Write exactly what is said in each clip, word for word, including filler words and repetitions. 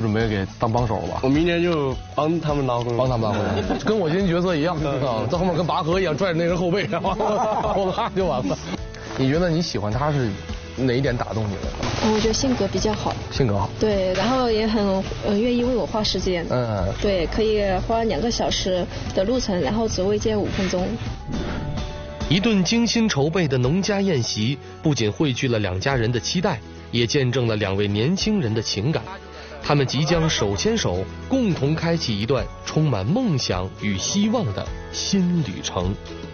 准备给当帮手吧？ 我明年就帮他们拉回来， 帮他们拉回来，跟我今天角色一样啊，在后面跟拔河一样拽着那人后背，然后我拉就完了。你觉得你喜欢他是哪一点打动你了？ 我觉得性格比较好， 性格好， 对，然后也很呃愿意为我花时间， 嗯， 对，可以花两个小时的路程，然后只为见五分钟。 一顿精心筹备的农家宴席，不仅汇聚了两家人的期待，也见证了两位年轻人的情感。他们即将手牵手，共同开启一段充满梦想与希望的新旅程。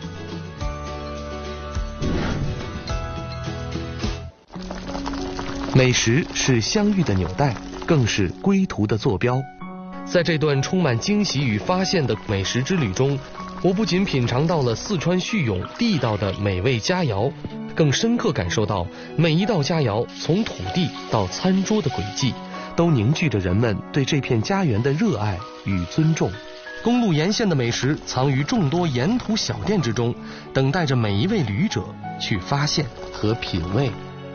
美食是相遇的纽带，更是归途的坐标。在这段充满惊喜与发现的美食之旅中，我不仅品尝到了四川叙永地道的美味佳肴，更深刻感受到每一道佳肴从土地到餐桌的轨迹，都凝聚着人们对这片家园的热爱与尊重。公路沿线的美食藏于众多沿途小店之中，等待着每一位旅者去发现和品味。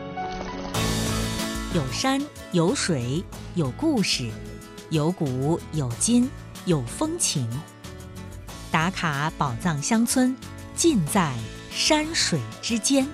有山有水有故事，有古有今有风情。打卡宝藏乡村，尽在山水之间。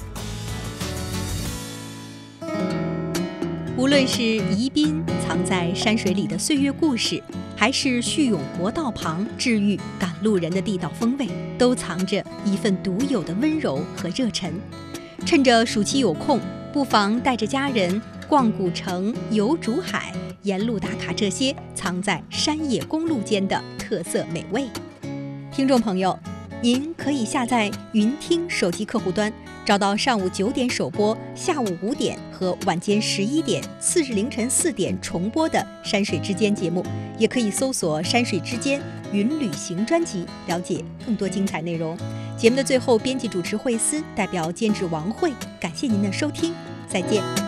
无论是宜宾藏在山水里的岁月故事，还是叙永国道旁治愈赶路人的地道风味，都藏着一份独有的温柔和热忱。趁着暑期有空，不妨带着家人逛古城、游竹海，沿路打卡这些藏在山野公路间的特色美味。听众朋友，您可以下载云听手机客户端，找到上午九点首播、下午五点和晚间十一点、次日凌晨四点重播的《山水之间》节目，也可以搜索《山水之间云旅行》专辑，了解更多精彩内容。节目的最后，编辑主持惠思代表监制王慧，感谢您的收听，再见。